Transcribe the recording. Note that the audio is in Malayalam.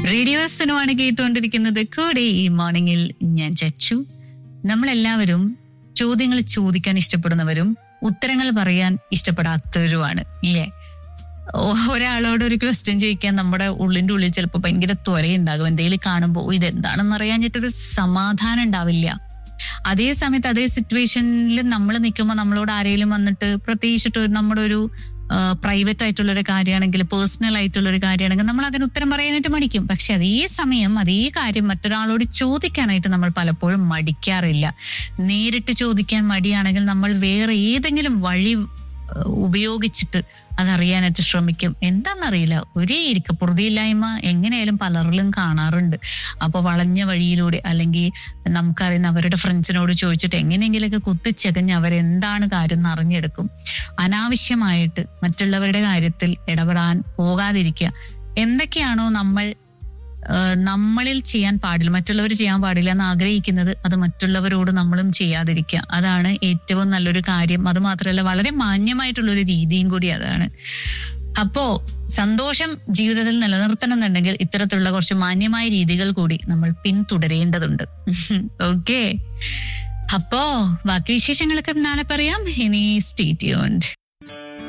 റേഡിയോ സിനുമാണ് കേട്ടുകൊണ്ടിരിക്കുന്നത്. കൂടെ ഈ മോർണിംഗിൽ ഞാൻ ചച്ചു. നമ്മളെല്ലാവരും ചോദ്യങ്ങൾ ചോദിക്കാൻ ഇഷ്ടപ്പെടുന്നവരും ഉത്തരങ്ങൾ പറയാൻ ഇഷ്ടപ്പെടാത്തവരുമാണ് ഇല്ലേ? ഒരാളോട് ഒരു ക്വസ്റ്റ്യൻ ചോദിക്കാൻ നമ്മുടെ ഉള്ളിന്റെ ഉള്ളിൽ ചിലപ്പോൾ ഭയങ്കര ത്വരയുണ്ടാകും. എന്തെങ്കിലും കാണുമ്പോൾ ഇതെന്താണെന്ന് അറിയാഞ്ഞിട്ടൊരു സമാധാനം ഉണ്ടാവില്ല. അതേ സമയത്ത് അതേ സിറ്റുവേഷനിൽ നമ്മൾ നിൽക്കുമ്പോൾ നമ്മളോട് ആരെങ്കിലും വന്നിട്ട് പ്രത്യേകിച്ചിട്ട് നമ്മുടെ ഒരു പ്രൈവറ്റ് ആയിട്ടുള്ളൊരു കാര്യമാണെങ്കിൽ, പേഴ്സണൽ ആയിട്ടുള്ളൊരു കാര്യമാണെങ്കിൽ നമ്മൾ അതിന് ഉത്തരം പറയാനായിട്ട് മടിക്കും. പക്ഷെ അതേ സമയം അതേ കാര്യം മറ്റൊരാളോട് ചോദിക്കാനായിട്ട് നമ്മൾ പലപ്പോഴും മടിക്കാറില്ല. നേരിട്ട് ചോദിക്കാൻ മടിയാണെങ്കിൽ നമ്മൾ വേറെ ഏതെങ്കിലും വഴി ഉപയോഗിച്ചിട്ട് അതറിയാനായിട്ട് ശ്രമിക്കും. എന്താണെന്നറിയില്ല, ഒരേ ഇരിക്കപ്പുറതിയില്ലായ്മ എങ്ങനെയായാലും പലരിലും കാണാറുണ്ട്. അപ്പൊ വളഞ്ഞ വഴിയിലൂടെ അല്ലെങ്കിൽ നമുക്കറിയുന്ന അവരുടെ ഫ്രണ്ട്സിനോട് ചോദിച്ചിട്ട് എങ്ങനെയെങ്കിലൊക്കെ കുത്തിച്ചകഞ്ഞ് അവരെന്താണ് കാര്യം എന്ന് അറിഞ്ഞെടുക്കും. അനാവശ്യമായിട്ട് മറ്റുള്ളവരുടെ കാര്യത്തിൽ ഇടപെടാൻ പോകാതിരിക്കുക. എന്തൊക്കെയാണോ നമ്മളിൽ ചെയ്യാൻ പാടില്ല, മറ്റുള്ളവർ ചെയ്യാൻ പാടില്ല എന്ന് ആഗ്രഹിക്കുന്നത് അത് മറ്റുള്ളവരോട് നമ്മളും ചെയ്യാതിരിക്കുക. അതാണ് ഏറ്റവും നല്ലൊരു കാര്യം. അത് മാത്രമല്ല, വളരെ മാന്യമായിട്ടുള്ളൊരു രീതിയും കൂടി അതാണ്. അപ്പോ സന്തോഷം ജീവിതത്തിൽ നിലനിർത്തണം എന്നുണ്ടെങ്കിൽ ഇത്തരത്തിലുള്ള കുറച്ച് മാന്യമായ രീതികൾ കൂടി നമ്മൾ പിന്തുടരേണ്ടതുണ്ട്. ഓക്കെ, അപ്പോ ബാക്കി വിശേഷങ്ങളൊക്കെ നാളെ പറയാം. ഇനി സ്റ്റേ ട്യൂൺഡ്.